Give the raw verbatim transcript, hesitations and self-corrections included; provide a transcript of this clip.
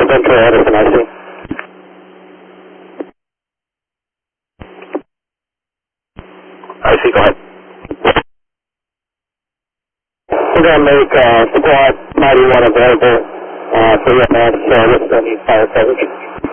Ventura Edison, I see. I see, go ahead. We're going to make uh, squad ninety-one available uh, for E M S, so this is going to need fire coverage.